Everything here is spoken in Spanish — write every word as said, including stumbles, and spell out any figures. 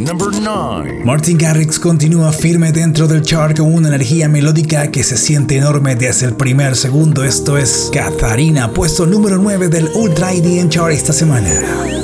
number nine. Martin Garrix continúa firme dentro del chart con una energía melódica que se siente enorme desde el primer segundo. Esto es Katharina, puesto número nueve del Ultra I D M Chart esta semana.